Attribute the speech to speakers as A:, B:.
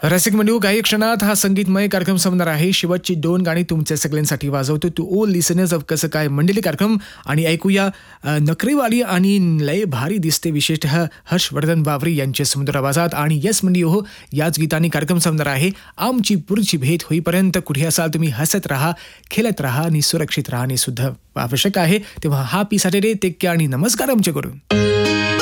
A: रसिक मंडळी, काही क्षणात हा संगीतमय कार्यक्रम संपणार आहे. शेवटची 2 गाणी तुमच्या सगळ्यांसाठी वाजवतो टू ऑल लिसनर्स ऑफ कसं काय मंडळी कार्यक्रम. आणि ऐकूया नखरेवाली आणि लय भारी दिसते विशेषतः हर्षवर्धन वावरे यांच्या सुंदर आवाजात. आणि येस मंडळी हो, याच गीतांनी कार्यक्रम संपणार आहे. आमची पुढची भेट होईपर्यंत कुठे असाल तुम्ही हसत राहा, खेळत राहा आणि सुरक्षित राहणे सुद्धा आवश्यक आहे. तेव्हा हॅपी सॅटर्डे, टेक केअर आणि नमस्कार आमच्याकडून.